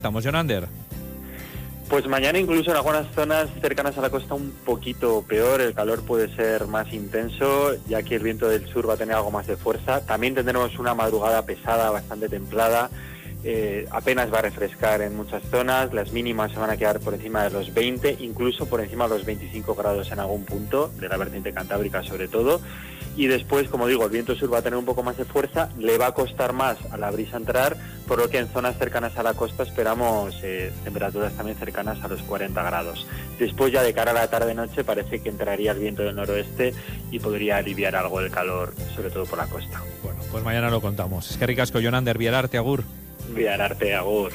Estamos, Jonander. Pues mañana incluso en algunas zonas cercanas a la costa un poquito peor, el calor puede ser más intenso, ya que el viento del sur va a tener algo más de fuerza. También tendremos una madrugada pesada, bastante templada, apenas va a refrescar en muchas zonas, las mínimas se van a quedar por encima de los 20, incluso por encima de los 25 grados en algún punto, de la vertiente cantábrica sobre todo. Y después, como digo, el viento sur va a tener un poco más de fuerza, le va a costar más a la brisa entrar, por lo que en zonas cercanas a la costa esperamos temperaturas también cercanas a los 40 grados. Después ya de cara a la tarde-noche parece que entraría el viento del noroeste y podría aliviar algo el calor, sobre todo por la costa. Bueno, pues mañana lo contamos. Es que ricasco, Jonander, Bielarte, agur. Bielarte, agur.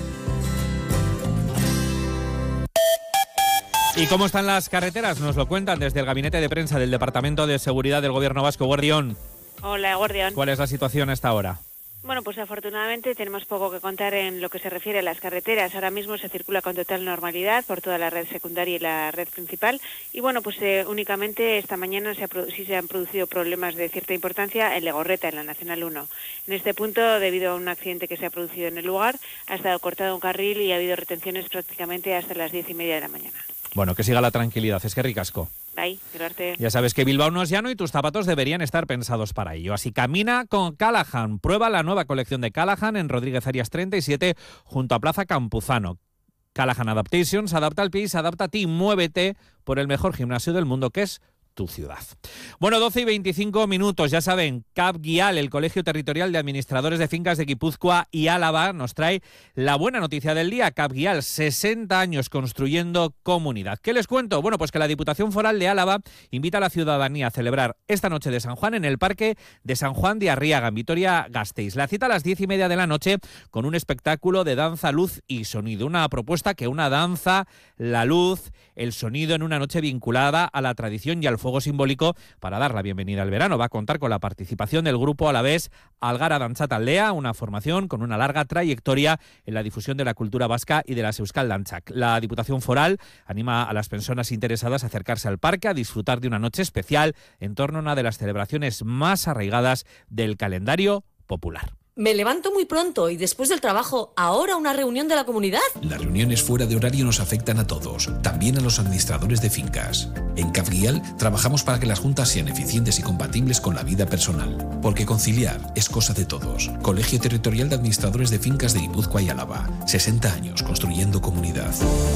¿Y cómo están las carreteras? Nos lo cuentan desde el Gabinete de Prensa del Departamento de Seguridad del Gobierno Vasco. Guardión. Hola, Guardión. ¿Cuál es la situación a esta hora? Bueno, pues afortunadamente tenemos poco que contar en lo que se refiere a las carreteras. Ahora mismo se circula con total normalidad por toda la red secundaria y la red principal. Y bueno, pues únicamente esta mañana sí se han producido problemas de cierta importancia en Legorreta, en la Nacional 1. En este punto, debido a un accidente que se ha producido en el lugar, ha estado cortado un carril y ha habido retenciones prácticamente hasta las 10:30 de la mañana. Bueno, que siga la tranquilidad. Es que ricasco. Bye, gracias. Ya sabes que Bilbao no es llano y tus zapatos deberían estar pensados para ello. Así camina con Callahan. Prueba la nueva colección de Callahan en Rodríguez Arias 37 junto a Plaza Campuzano. Callahan Adaptations, adapta al pie, se adapta a ti. Muévete por el mejor gimnasio del mundo, que es tu ciudad. Bueno, 12:25, ya saben, CAP-GIAL, el Colegio Territorial de Administradores de Fincas de Guipúzcoa y Álava, nos trae la buena noticia del día. CAP-GIAL, 60 años construyendo comunidad. ¿Qué les cuento? Bueno, pues que la Diputación Foral de Álava invita a la ciudadanía a celebrar esta noche de San Juan en el Parque de San Juan de Arriaga, en Vitoria-Gasteiz. La cita a las 10:30 de la noche con un espectáculo de danza, luz y sonido. Una propuesta que una danza, la luz, el sonido en una noche vinculada a la tradición y al fuego simbólico para dar la bienvenida al verano. Va a contar con la participación del grupo alavés Algara Dantzat Aldea, una formación con una larga trayectoria en la difusión de la cultura vasca y de las Euskal Dantzak. La Diputación Foral anima a las personas interesadas a acercarse al parque a disfrutar de una noche especial en torno a una de las celebraciones más arraigadas del calendario popular. Me levanto muy pronto y después del trabajo, ¿ahora una reunión de la comunidad? Las reuniones fuera de horario nos afectan a todos, también a los administradores de fincas. En CAP-GIAL trabajamos para que las juntas sean eficientes y compatibles con la vida personal, porque conciliar es cosa de todos. Colegio Territorial de Administradores de Fincas de Guipúzcoa y Álava, 60 años construyendo comunidad.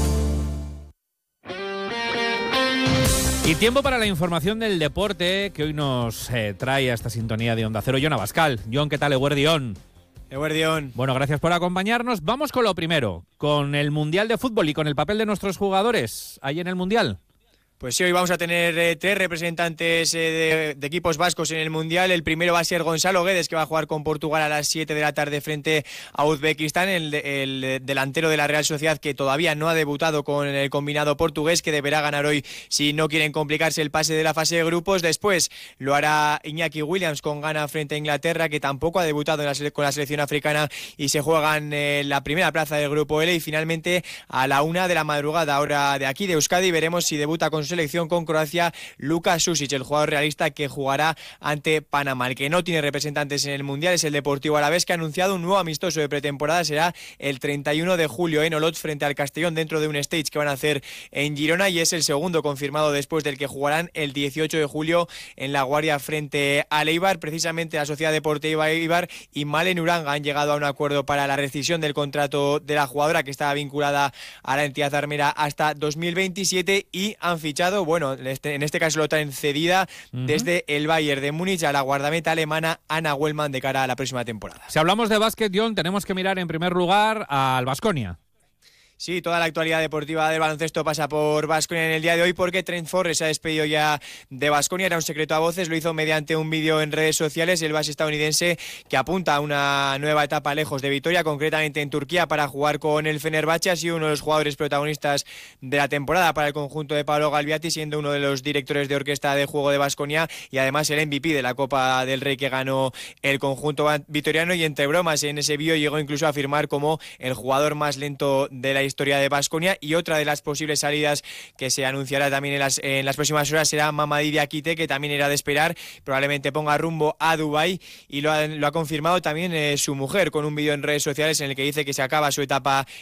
Y tiempo para la información del deporte que hoy nos trae a esta sintonía de Onda Cero. Jon Abascal. Jon, ¿qué tal, Eguerdión? Eguerdión. Bueno, gracias por acompañarnos. Vamos con lo primero, con el Mundial de Fútbol y con el papel de nuestros jugadores ahí en el Mundial. Pues sí, hoy vamos a tener tres representantes de equipos vascos en el Mundial. El primero va a ser Gonzalo Guedes, que va a jugar con Portugal a las 7 de la tarde frente a Uzbekistán, el delantero de la Real Sociedad, que todavía no ha debutado con el combinado portugués, que deberá ganar hoy si no quieren complicarse el pase de la fase de grupos. Después lo hará Iñaki Williams con Ghana frente a Inglaterra, que tampoco ha debutado con la selección africana, y se juegan la primera plaza del grupo L. Y finalmente a la 1 de la madrugada, hora de aquí de Euskadi, veremos si debuta con selección con Croacia Luka Susic, el jugador realista que jugará ante Panamá. El que no tiene representantes en el Mundial es el Deportivo Alavés, que ha anunciado un nuevo amistoso de pretemporada. Será el 31 de julio en Olot frente al Castellón, dentro de un stage que van a hacer en Girona, y es el segundo confirmado después del que jugarán el 18 de julio en La Guardia frente al Eibar. Precisamente la Sociedad Deportiva Eibar y Malen Uranga han llegado a un acuerdo para la rescisión del contrato de la jugadora, que estaba vinculada a la entidad armera hasta 2027, y han fichado, bueno, en este caso lo traen cedida desde el Bayern de Múnich a la guardameta alemana Anna Wellman de cara a la próxima temporada. Si hablamos de básquet, Jon, tenemos que mirar en primer lugar al Baskonia. Sí, toda la actualidad deportiva del baloncesto pasa por Baskonia en el día de hoy, porque Trent Forrest se ha despedido ya de Baskonia. Era un secreto a voces, lo hizo mediante un vídeo en redes sociales. El base estadounidense, que apunta a una nueva etapa lejos de Vitoria, concretamente en Turquía, para jugar con el Fenerbahce, ha sido uno de los jugadores protagonistas de la temporada para el conjunto de Pablo Galviati, siendo uno de los directores de orquesta de juego de Baskonia y además el MVP de la Copa del Rey que ganó el conjunto vitoriano. Y entre bromas, en ese vídeo llegó incluso a afirmar como el jugador más lento de la historia de Baskonia. Y otra de las posibles salidas que se anunciará también en las próximas horas será Mamadi Diakite, que también era de esperar, probablemente ponga rumbo a Dubái, y lo ha confirmado también su mujer con un vídeo en redes sociales en el que dice que se acaba su etapa